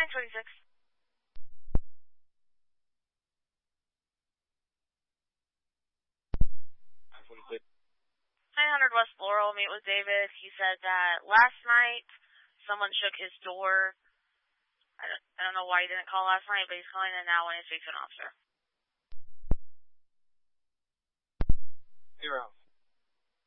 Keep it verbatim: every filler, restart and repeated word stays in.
nine twenty-six. nine twenty-six. nine hundred West Laurel, meet with David. He said that last night someone shook his door. I don't, I don't know why he didn't call last night, but he's calling in now when he speaks to an officer. Zero.